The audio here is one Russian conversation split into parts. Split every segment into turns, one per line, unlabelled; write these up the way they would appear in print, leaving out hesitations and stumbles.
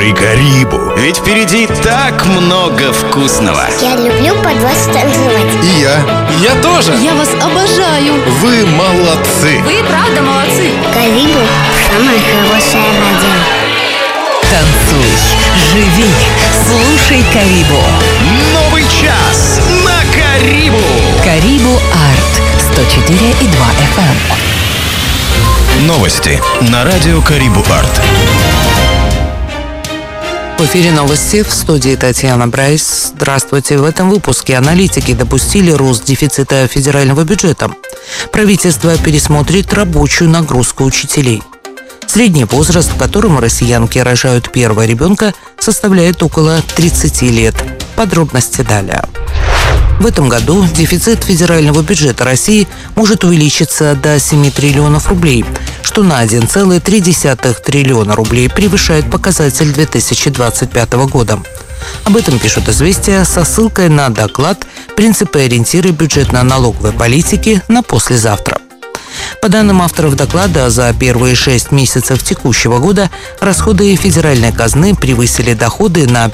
Слушай Карибу, ведь впереди так много вкусного.
Я люблю под вас танцевать.
И я тоже.
Я вас обожаю.
Вы молодцы.
Вы правда молодцы.
Карибу – самое хорошее радио.
Танцуй, живи, слушай Карибу.
Новый час на Карибу.
Карибу Арт 104,2 FM.
Новости на радио Карибу Арт.
В эфире новости, в студии Татьяна Брайс. Здравствуйте. В этом выпуске аналитики допустили рост дефицита федерального бюджета. Правительство пересмотрит рабочую нагрузку учителей. Средний возраст, в котором россиянки рожают первого ребенка, составляет около 30 лет. Подробности далее. В этом году дефицит федерального бюджета России может увеличиться до 7 триллионов рублей, что на 1,3 триллиона рублей превышает показатель 2025 года. Об этом пишут «Известия» со ссылкой на доклад «Принципы и ориентиры бюджетно-налоговой политики» на послезавтра. По данным авторов доклада, за первые 6 месяцев текущего года расходы федеральной казны превысили доходы на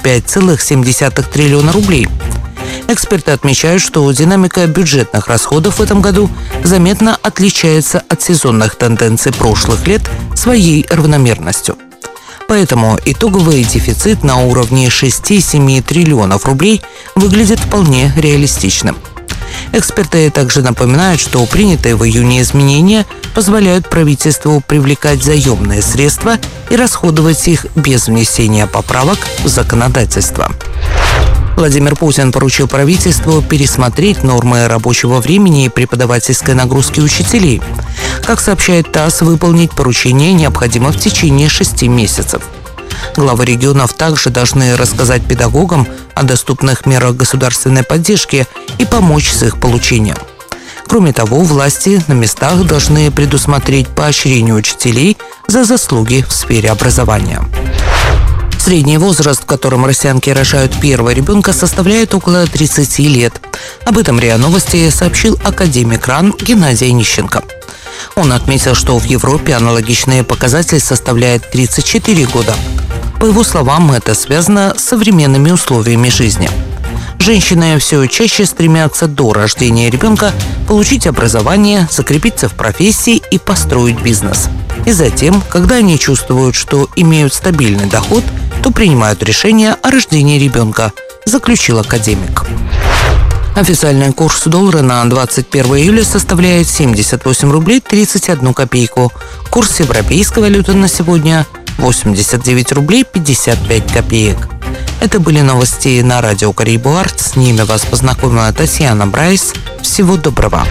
5,7 триллиона рублей. Эксперты отмечают, что динамика бюджетных расходов в этом году заметно отличается от сезонных тенденций прошлых лет своей равномерностью. Поэтому итоговый дефицит на уровне 6-7 триллионов рублей выглядит вполне реалистичным. Эксперты также напоминают, что принятые в июне изменения позволяют правительству привлекать заемные средства и расходовать их без внесения поправок в законодательство. Владимир Путин поручил правительству пересмотреть нормы рабочего времени и преподавательской нагрузки учителей. Как сообщает ТАСС, выполнить поручение необходимо в течение 6 месяцев. Главы регионов также должны рассказать педагогам о доступных мерах государственной поддержки и помочь с их получением. Кроме того, власти на местах должны предусмотреть поощрение учителей за заслуги в сфере образования. Средний возраст, в котором россиянки рожают первого ребенка, составляет около 30 лет. Об этом РИА Новости сообщил академик РАН Геннадий Онищенко. Он отметил, что в Европе аналогичный показатель составляет 34 года. По его словам, это связано с современными условиями жизни. Женщины все чаще стремятся до рождения ребенка получить образование, закрепиться в профессии и построить бизнес. И затем, когда они чувствуют, что имеют стабильный доход, то принимают решение о рождении ребенка, заключил академик. Официальный курс доллара на 21 июля составляет 78 рублей 31 копейку. Курс европейской валюты на сегодня – 89 рублей 55 копеек. Это были новости на радио Карибу Арт. С ними вас познакомила Татьяна Брайс. Всего доброго.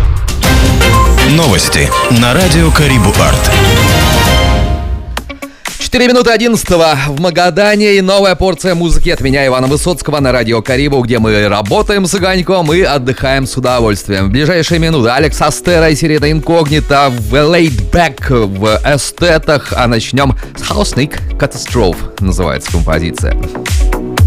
Новости на радио Карибу Арт.
4 минуты 11-го в Магадане и новая порция музыки от меня, Ивана Высоцкого, на радио Карибу, где мы работаем с огоньком и отдыхаем с удовольствием. В ближайшие минуты Алекс Астера и Сирена Инкогнита в Laid Back в эстетах, а начнем с House Sneak Catastrophe называется композиция.